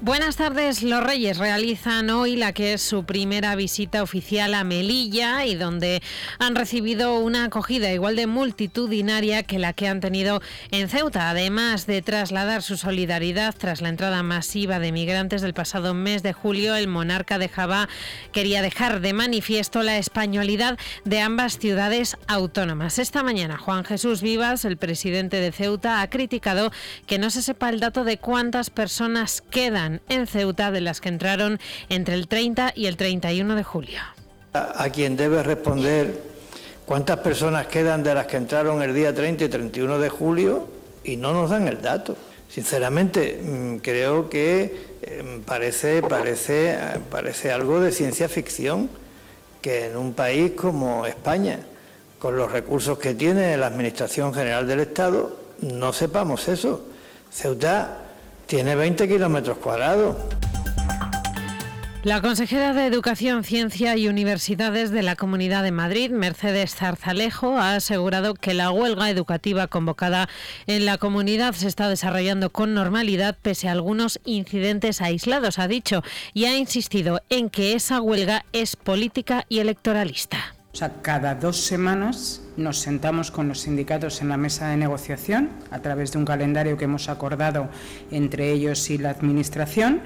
Buenas tardes. Los Reyes realizan hoy la que es su primera visita oficial a Melilla y donde han recibido una acogida igual de multitudinaria que la que han tenido en Ceuta. Además de trasladar su solidaridad tras la entrada masiva de migrantes del pasado mes de julio, el monarca quería dejar de manifiesto la españolidad de ambas ciudades autónomas. Esta mañana Juan Jesús Vivas, el presidente de Ceuta, ha criticado que no se sepa el dato de cuántas personas quedan en Ceuta de las que entraron entre el 30 y el 31 de julio. A quien debe responder cuántas personas quedan de las que entraron el día 30 y 31 de julio y no nos dan el dato. Sinceramente, creo que parece algo de ciencia ficción que en un país como España, con los recursos que tiene la Administración General del Estado, no sepamos eso. Ceuta tiene 20 kilómetros cuadrados. La consejera de Educación, Ciencia y Universidades de la Comunidad de Madrid, Mercedes Zarzalejo, ha asegurado que la huelga educativa convocada en la comunidad se está desarrollando con normalidad pese a algunos incidentes aislados, ha dicho, y ha insistido en que esa huelga es política y electoralista. O sea, cada 2 semanas nos sentamos con los sindicatos en la mesa de negociación a través de un calendario que hemos acordado entre ellos y la Administración.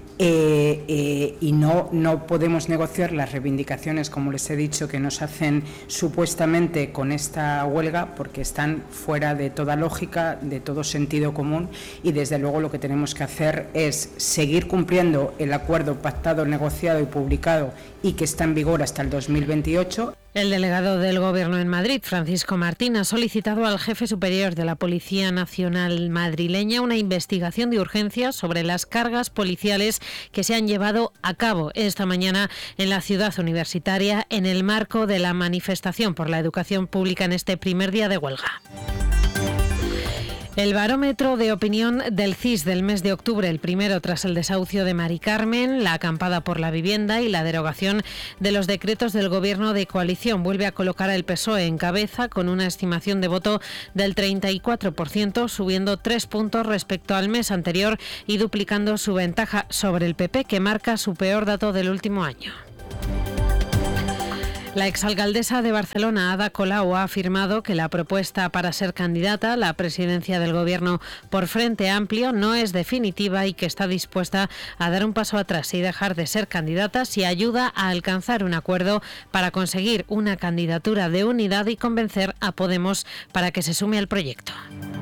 Y no podemos negociar las reivindicaciones, como les he dicho, que nos hacen supuestamente con esta huelga, porque están fuera de toda lógica, de todo sentido común, y desde luego lo que tenemos que hacer es seguir cumpliendo el acuerdo pactado, negociado y publicado y que está en vigor hasta el 2028. El delegado del Gobierno en Madrid, Francisco Martín, ha solicitado al jefe superior de la Policía Nacional madrileña una investigación de urgencia sobre las cargas policiales que se han llevado a cabo esta mañana en la ciudad universitaria en el marco de la manifestación por la educación pública en este primer día de huelga. El barómetro de opinión del CIS del mes de octubre, el primero tras el desahucio de Mari Carmen, la acampada por la vivienda y la derogación de los decretos del Gobierno de coalición, vuelve a colocar al PSOE en cabeza con una estimación de voto del 34%, subiendo 3 puntos respecto al mes anterior y duplicando su ventaja sobre el PP, que marca su peor dato del último año. La exalcaldesa de Barcelona, Ada Colau, ha afirmado que la propuesta para ser candidata a la presidencia del Gobierno por Frente Amplio no es definitiva y que está dispuesta a dar un paso atrás y dejar de ser candidata si ayuda a alcanzar un acuerdo para conseguir una candidatura de unidad y convencer a Podemos para que se sume al proyecto.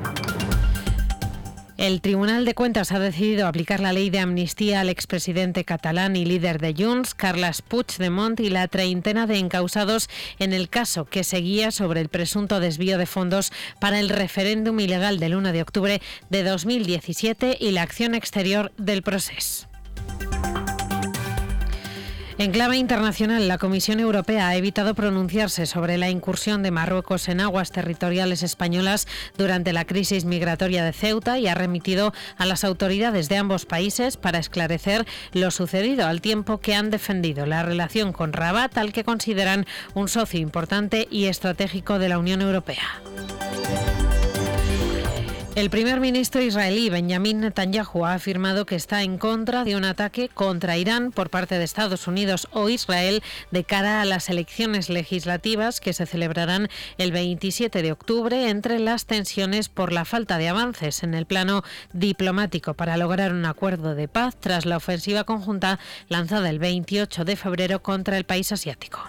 El Tribunal de Cuentas ha decidido aplicar la ley de amnistía al expresidente catalán y líder de Junts, Carles Puigdemont, y la treintena de encausados en el caso que seguía sobre el presunto desvío de fondos para el referéndum ilegal del 1 de octubre de 2017 y la acción exterior del Procés. En clave internacional, la Comisión Europea ha evitado pronunciarse sobre la incursión de Marruecos en aguas territoriales españolas durante la crisis migratoria de Ceuta y ha remitido a las autoridades de ambos países para esclarecer lo sucedido, al tiempo que han defendido la relación con Rabat, al que consideran un socio importante y estratégico de la Unión Europea. El primer ministro israelí, Benjamin Netanyahu, ha afirmado que está en contra de un ataque contra Irán por parte de Estados Unidos o Israel de cara a las elecciones legislativas que se celebrarán el 27 de octubre entre las tensiones por la falta de avances en el plano diplomático para lograr un acuerdo de paz tras la ofensiva conjunta lanzada el 28 de febrero contra el país asiático.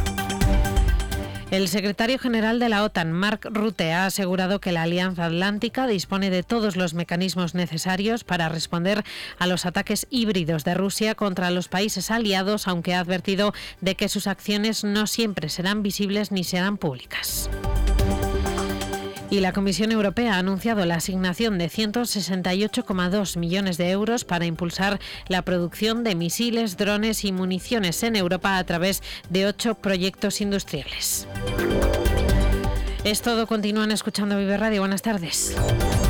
El secretario general de la OTAN, Mark Rutte, ha asegurado que la Alianza Atlántica dispone de todos los mecanismos necesarios para responder a los ataques híbridos de Rusia contra los países aliados, aunque ha advertido de que sus acciones no siempre serán visibles ni serán públicas. Y la Comisión Europea ha anunciado la asignación de 168,2 millones de euros para impulsar la producción de misiles, drones y municiones en Europa a través de 8 proyectos industriales. Es todo, continúan escuchando Vive Radio. Buenas tardes.